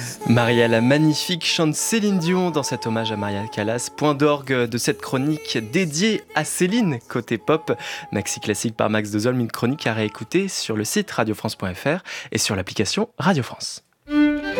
Marielle Magnifique chante Céline Dion dans cet hommage à Maria Callas. Point d'orgue de cette chronique dédiée à Céline, côté pop. Maxi classique par Max Dezolm, une chronique à réécouter sur le site radiofrance.fr et sur l'application Radio France.